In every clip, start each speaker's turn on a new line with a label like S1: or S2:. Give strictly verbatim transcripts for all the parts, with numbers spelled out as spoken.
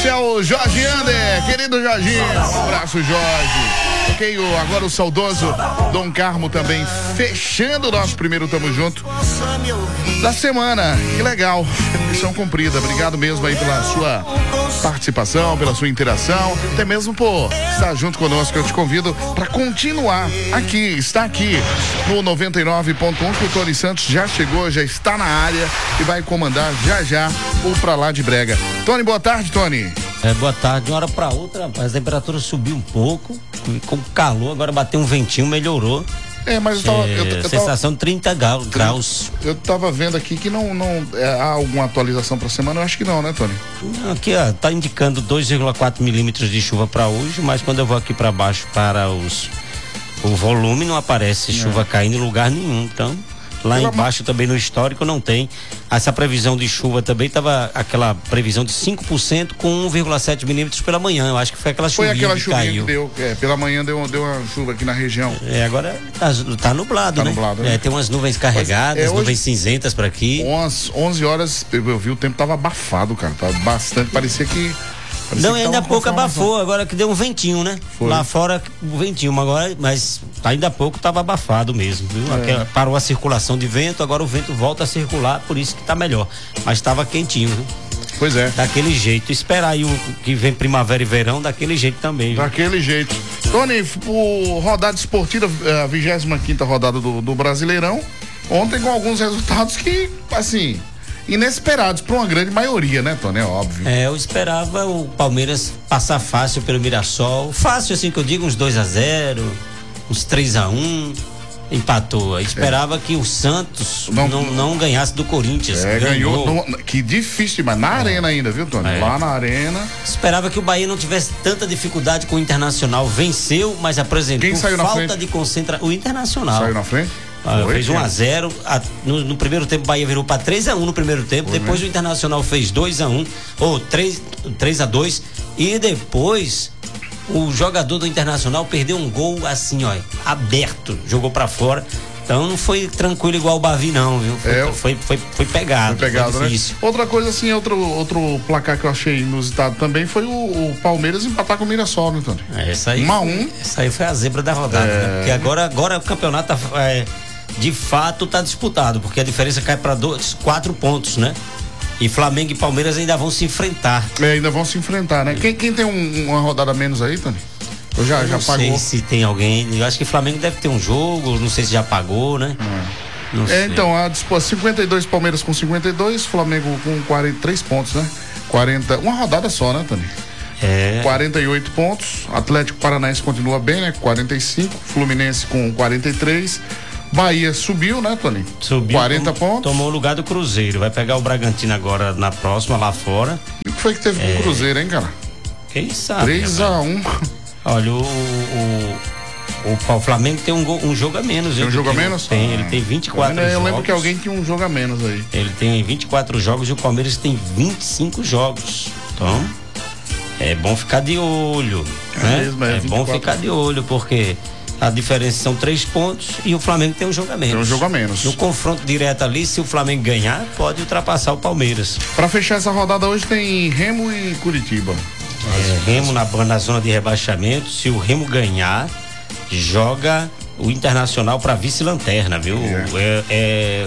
S1: Esse é o Jorge Ander, querido Jorginho. Um abraço, Jorge. Ok, o, agora o saudoso Dom Carmo também fechando o nosso primeiro Tamo Junto da semana. Que legal, missão cumprida. Obrigado mesmo aí pela sua participação, pela sua interação, até mesmo por estar junto conosco. Eu te convido para continuar aqui, está aqui no noventa e nove ponto um, que o Tony Santos já chegou, já está na área e vai comandar já já o Pra Lá de Brega. Tony, boa tarde, Tony.
S2: É, boa tarde. De uma hora pra outra, rapaz, a temperatura subiu um pouco, com calor, agora bateu um ventinho, melhorou.
S1: É, mas eu tava, é, eu, eu
S2: sensação tava, trinta graus.
S1: Eu tava vendo aqui que não, não é, há alguma atualização pra semana, eu acho que não, né, Tony?
S2: Aqui, ó, tá indicando dois vírgula quatro milímetros de chuva pra hoje, mas quando eu vou aqui pra baixo para os o volume não aparece é. chuva caindo em lugar nenhum, então lá eu embaixo também no histórico não tem. Essa previsão de chuva também tava aquela previsão de cinco por cento com um vírgula sete milímetros pela manhã. Eu acho que foi aquela chuvinha
S1: Foi aquela
S2: que
S1: chuvinha
S2: caiu.
S1: que deu, é, pela manhã deu, deu uma chuva aqui na região.
S2: É, agora tá, tá nublado,
S1: tá
S2: né?
S1: nublado, né?
S2: É, tem umas nuvens carregadas, é, hoje, nuvens cinzentas por aqui.
S1: onze horas, eu, eu vi o tempo tava abafado, cara, tava bastante, parecia que
S2: Não, ainda há pouco abafou, agora que deu um ventinho, né?
S1: Foi.
S2: Lá fora o ventinho, agora, mas ainda há pouco estava abafado mesmo, viu? É. Aquela, parou a circulação de vento, agora o vento volta a circular, por isso que tá melhor. Mas estava quentinho, viu?
S1: Pois é.
S2: Daquele jeito. Esperar aí o que vem primavera e verão, daquele jeito também. Viu?
S1: Daquele jeito. Tony, o rodada esportiva, a vigésima quinta rodada do, do Brasileirão, ontem com alguns resultados que, assim, inesperados para uma grande maioria, né, Tony? É óbvio.
S2: É, eu esperava o Palmeiras passar fácil pelo Mirassol. Fácil, assim que eu digo, uns dois a zero, uns três a um. Empatou. Eu esperava é. que o Santos não, não, não ganhasse do Corinthians.
S1: É, ganhou. ganhou no, que difícil, mas na é. arena ainda, viu, Tony? É. Lá na arena.
S2: Esperava que o Bahia não tivesse tanta dificuldade com o Internacional. Venceu, mas apresentou
S1: Quem saiu na
S2: falta
S1: frente?
S2: de concentração. O Internacional.
S1: Saiu na frente?
S2: Ah, fez um a zero, no, no primeiro tempo o Bahia virou para três a um no primeiro tempo, Foi depois mesmo. O Internacional fez dois a um ou três a dois e depois o jogador do Internacional perdeu um gol assim, ó, aberto, jogou para fora. Então não foi tranquilo igual o Bavi, não, viu? Foi,
S1: é,
S2: foi, foi, foi pegado.
S1: Foi pegado,
S2: foi
S1: né? Outra coisa, assim, outro, outro placar que eu achei inusitado também foi o, o Palmeiras empatar com o Mirassol, né, Tony?
S2: É, essa aí,
S1: um a um.
S2: Essa aí foi a zebra da rodada, é... né? Porque agora, agora o campeonato é, de fato tá disputado, porque a diferença cai para dois, quatro pontos, né? E Flamengo e Palmeiras ainda vão se enfrentar.
S1: É, ainda vão se enfrentar, né? Quem, quem tem um, uma rodada menos aí, Tony? Eu já,
S2: eu
S1: já
S2: não
S1: pagou.
S2: Não sei se tem alguém. Eu acho que o Flamengo deve ter um jogo. Não sei se já pagou, né?
S1: É, não é então, a disposição cinquenta e dois, Palmeiras com cinquenta e dois, Flamengo com quarenta e três pontos, né? quarenta, uma rodada só, né, Tony?
S2: É.
S1: quarenta e oito pontos. Atlético Paranaense continua bem, né? quarenta e cinco. Fluminense com quarenta e três. Bahia subiu, né, Tony?
S2: Subiu.
S1: quarenta
S2: tom,
S1: pontos.
S2: Tomou o lugar do Cruzeiro. Vai pegar o Bragantino agora na próxima, lá fora.
S1: E o que foi que teve é... com o Cruzeiro, hein, cara?
S2: Quem sabe?
S1: três a um.
S2: Olha, o, o, o, o Flamengo tem um, um jogo a menos.
S1: Tem um jogo a menos?
S2: Tem, ah, ele tem vinte e quatro
S1: eu
S2: jogos.
S1: Eu lembro que alguém tinha um jogo a menos aí.
S2: Ele tem vinte e quatro jogos e o Palmeiras tem vinte e cinco jogos. Então, é bom ficar de olho. É, né? mesmo, é, é bom ficar de olho, porque a diferença são três pontos e o Flamengo tem um jogo a menos.
S1: Tem um jogo a menos.
S2: No confronto direto ali, se o Flamengo ganhar, pode ultrapassar o Palmeiras.
S1: Para fechar essa rodada hoje tem Remo e Curitiba.
S2: É, Remo na, na zona de rebaixamento. Se o Remo ganhar, joga o Internacional para vice-lanterna, viu? É, é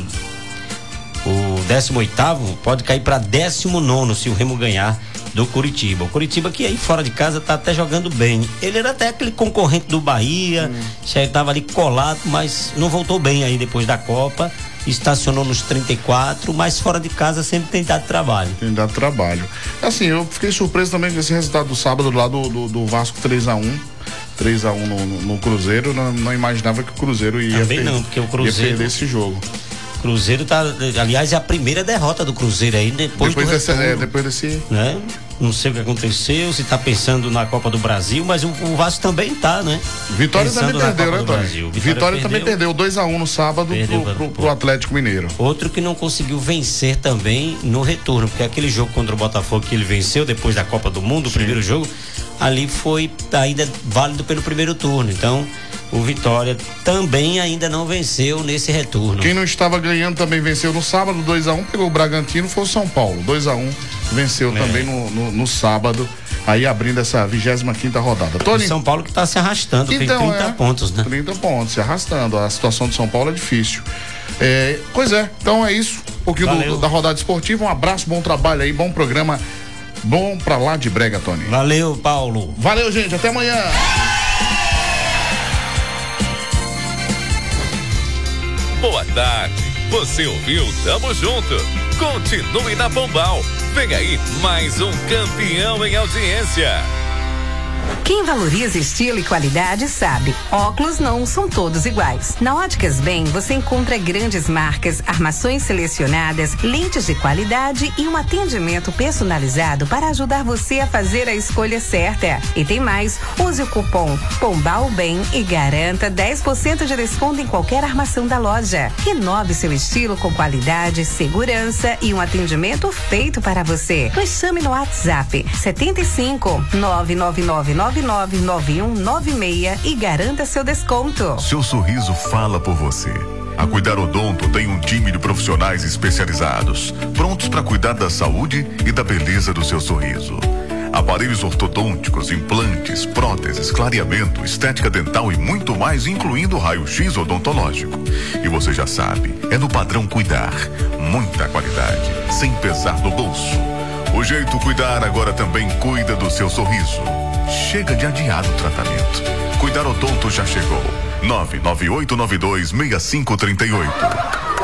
S2: o, o décimo oitavo pode cair para décimo nono se o Remo ganhar do Curitiba. O Curitiba que aí fora de casa tá até jogando bem. Ele era até aquele concorrente do Bahia, hum. já estava ali colado, mas não voltou bem aí depois da Copa. Estacionou nos trinta e quatro, mas fora de casa sempre tem dado trabalho.
S1: Tem dado trabalho. Assim, eu fiquei surpreso também com esse resultado do sábado lá do, do, do Vasco três a um. três a um no, no Cruzeiro. Não, não imaginava que o Cruzeiro ia,
S2: também
S1: per-
S2: não, porque o Cruzeiro,
S1: ia perder esse jogo.
S2: Cruzeiro tá, aliás, é a primeira derrota do Cruzeiro aí depois,
S1: depois
S2: do
S1: desse,
S2: retorno,
S1: é, depois desse,
S2: né? Não sei o que aconteceu, se tá pensando na Copa do Brasil, mas o, o Vasco também tá, né?
S1: Vitória pensando também perdeu, né, Tony? Vitória, Vitória também perdeu dois a um no sábado pro, pro, pro Atlético Mineiro.
S2: Outro que não conseguiu vencer também no retorno, porque aquele jogo contra o Botafogo que ele venceu depois da Copa do Mundo, o primeiro jogo, ali foi ainda válido pelo primeiro turno. Então, o Vitória também ainda não venceu nesse retorno.
S1: Quem não estava ganhando também venceu no sábado, dois a um, pegou o Bragantino, foi o São Paulo, dois a um, venceu é. também no, no, no sábado, aí abrindo essa vigésima quinta rodada.
S2: Tony... São Paulo que está se arrastando, então, tem trinta é, pontos, né?
S1: trinta pontos, se arrastando, a situação de São Paulo é difícil. É, pois é, então é isso, um pouquinho do, da rodada esportiva, um abraço, bom trabalho aí, bom programa, bom pra lá de brega, Tony.
S2: Valeu, Paulo.
S1: Valeu, gente, até amanhã.
S3: Boa tarde, você ouviu Tamo Junto, continue na Pombal, vem aí mais um campeão em audiência.
S4: Quem valoriza estilo e qualidade sabe, óculos não são todos iguais. Na Óticas Bem, você encontra grandes marcas, armações selecionadas, lentes de qualidade e um atendimento personalizado para ajudar você a fazer a escolha certa. E tem mais, use o cupom Pombal Bem e garanta dez por cento de desconto em qualquer armação da loja. Renove seu estilo com qualidade, segurança e um atendimento feito para você. Nos chame no WhatsApp setenta e cinco, nove nove nove nove nove nove um nove seis e garanta seu desconto.
S5: Seu sorriso fala por você. A Cuidar Odonto tem um time de profissionais especializados, prontos para cuidar da saúde e da beleza do seu sorriso. Aparelhos ortodônticos, implantes, próteses, clareamento, estética dental e muito mais, incluindo raio-x odontológico. E você já sabe, é no padrão Cuidar. Muita qualidade, sem pesar no bolso. O jeito Cuidar agora também cuida do seu sorriso. Chega de adiar o tratamento. Cuidar Odonto já chegou. nove nove oito nove dois seis cinco três oito.